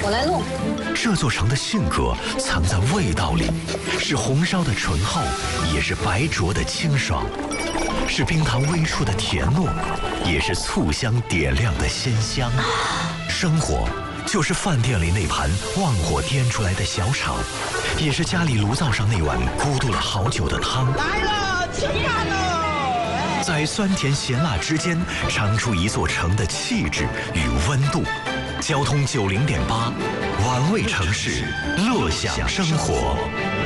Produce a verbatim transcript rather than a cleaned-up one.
我来弄。 这座城的性格藏在味道里，是红烧的醇厚，也是白灼的清爽，是冰糖微出的甜糯，也是醋香点亮的鲜香。生活就是饭店里那盘旺火颠出来的小炒，也是家里炉灶上那碗咕嘟了好久的汤。 来了，吃饭喽！ 在酸甜咸辣之间，尝出一座城的气质与温度。交通九零点八，玩味城市，乐享生活。